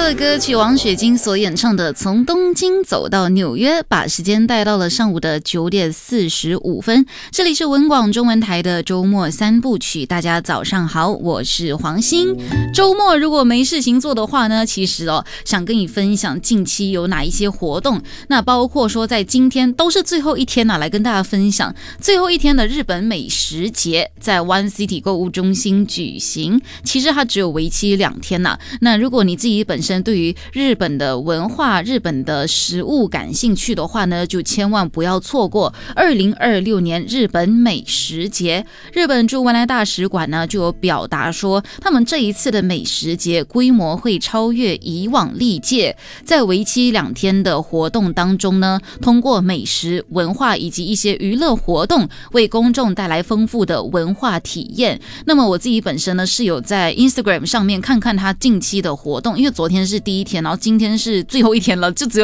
的歌曲王雪晶所演唱的《从东京走到纽约》，把时间带到了上午的9点45分。这里是文广中文台的周末三部曲，大家早上好，我是黄欣。周末如果没事情做的话呢，其实想跟你分享近期有哪一些活动。那包括说在今天都是最后一天来跟大家分享最后一天的日本美食节在 One City 购物中心举行。其实它只有为期2天那如果你自己本身对于日本的文化、日本的食物感兴趣的话呢，就千万不要错过2026年日本美食节。日本驻文莱大使馆呢就有表达说，他们这一次的美食节规模会超越以往历届，在为期2天的活动当中呢，通过美食、文化以及一些娱乐活动，为公众带来丰富的文化体验。那么我自己本身呢是有在 Instagram 上面看他近期的活动，因为昨天是第一天，然后今天是最后一天了，就只有